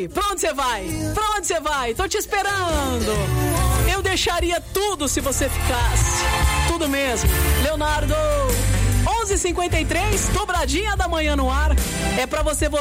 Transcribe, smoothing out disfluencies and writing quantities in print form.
vai? Pra onde você vai? Pra onde você vai? Tô te esperando. Eu deixaria tudo se você ficasse. Tudo mesmo. Leonardo, 11h53, dobradinha da manhã no ar. É pra você